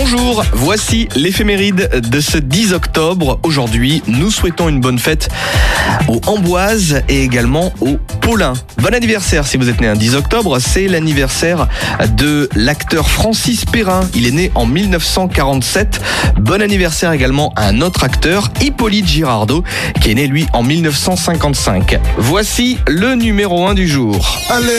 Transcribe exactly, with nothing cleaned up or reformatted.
Bonjour, voici l'éphéméride de ce dix octobre. Aujourd'hui, nous souhaitons une bonne fête aux Amboises et également aux Paulins. Bon anniversaire si vous êtes né un dix octobre, c'est l'anniversaire de l'acteur Francis Perrin. Il est né en mille neuf cent quarante-sept. Bon anniversaire également à un autre acteur, Hippolyte Girardot, qui est né lui en mille neuf cent cinquante-cinq. Voici le numéro un du jour. Allez.